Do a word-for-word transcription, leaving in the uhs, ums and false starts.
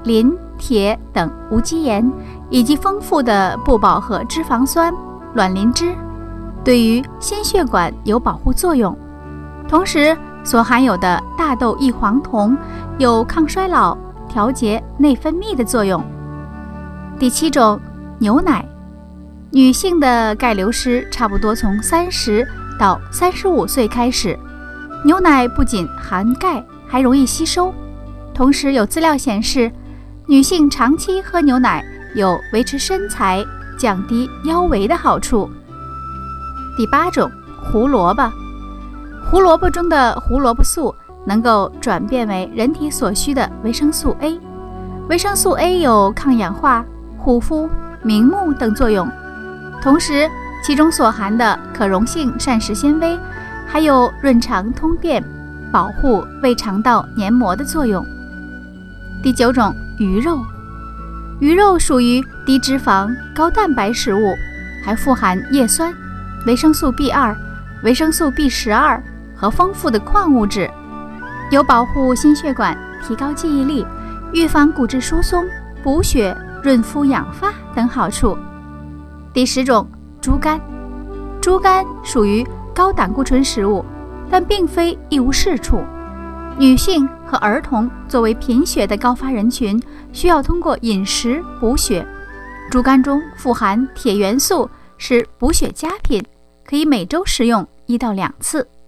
磷、铁等无机盐，以及丰富的不饱和脂肪酸、卵磷脂，对于心血管有保护作用。同时，所含有的大豆异黄酮有抗衰老、调节内分泌的作用。第七种，牛奶。女性的钙流失差不多从三十到三十五岁开始，牛奶不仅含钙，还容易吸收。同时有资料显示，女性长期喝牛奶有维持身材、降低腰围的好处。第八种，胡萝卜。胡萝卜中的胡萝卜素能够转变为人体所需的维生素 A。维生素 A 有抗氧化、护肤、明目等作用。同时，其中所含的可溶性膳食纤维还有润肠通便、保护胃肠道黏膜的作用。第九种，鱼肉。鱼肉属于低脂肪、高蛋白食物，还富含叶酸、维生素 B 二、维生素 B 十二 和丰富的矿物质，有保护心血管、提高记忆力、预防骨质疏松、补血、润肤养发等好处。第十种，猪肝。猪肝属于高胆固醇食物，但并非一无是处。女性和儿童作为贫血的高发人群，需要通过饮食补血。猪肝中富含铁元素，是补血佳品，可以每周食用一到两次。